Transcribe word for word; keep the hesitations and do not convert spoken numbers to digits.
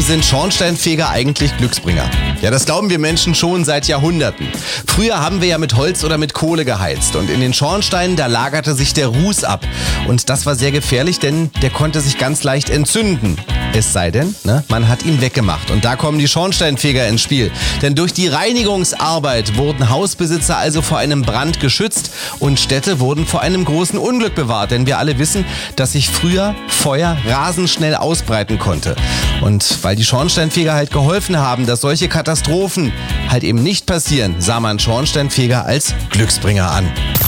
Warum sind Schornsteinfeger eigentlich Glücksbringer? Ja, das glauben wir Menschen schon seit Jahrhunderten. Früher haben wir ja mit Holz oder mit Kohle geheizt und in den Schornsteinen, da lagerte sich der Ruß ab. Und das war sehr gefährlich, denn der konnte sich ganz leicht entzünden. Es sei denn, ne, man hat ihn weggemacht. Und da kommen die Schornsteinfeger ins Spiel. Denn durch die Reinigungsarbeit wurden Hausbesitzer also vor einem Brand geschützt und Städte wurden vor einem großen Unglück bewahrt. Denn wir alle wissen, dass sich früher Feuer rasend schnell ausbreiten konnte. Und weil die Schornsteinfeger halt geholfen haben, dass solche Katastrophen halt eben nicht passieren, sah man Schornsteinfeger als Glücksbringer an.